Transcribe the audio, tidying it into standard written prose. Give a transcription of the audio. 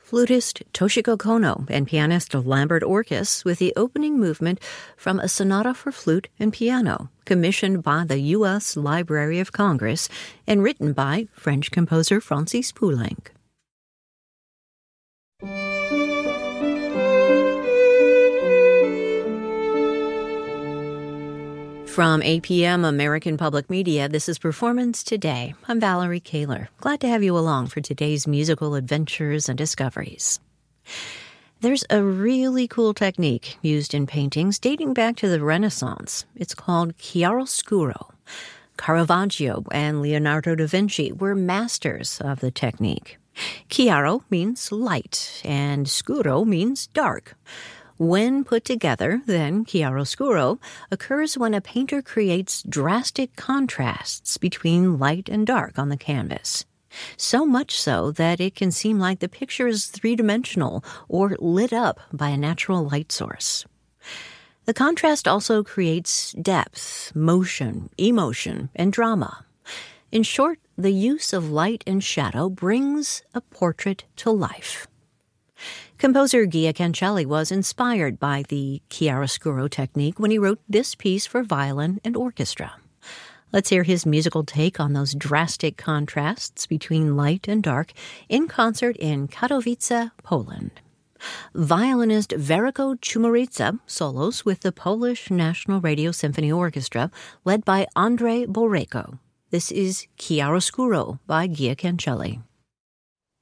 flutist Toshiko Kono and pianist Lambert Orkis with the opening movement from a sonata for flute and piano, commissioned by the U.S. Library of Congress and written by French composer Francis Poulenc. From APM American Public Media, this is Performance Today. I'm Valerie Kaler. Glad to have you along for today's musical adventures and discoveries. There's a really cool technique used in paintings dating back to the Renaissance. It's called chiaroscuro. Caravaggio and Leonardo da Vinci were masters of the technique. Chiaro means light, and scuro means dark. When put together, then, chiaroscuro occurs when a painter creates drastic contrasts between light and dark on the canvas. So much so that it can seem like the picture is three-dimensional or lit up by a natural light source. The contrast also creates depth, motion, emotion, and drama. In short, the use of light and shadow brings a portrait to life. Composer Gia Cancelli was inspired by the chiaroscuro technique when he wrote this piece for violin and orchestra. Let's hear his musical take on those drastic contrasts between light and dark in concert in Katowice, Poland. Violinist Werko Chmurica solos with the Polish National Radio Symphony Orchestra, led by Andrzej Borejko. This is Chiaroscuro by Gia Cancelli.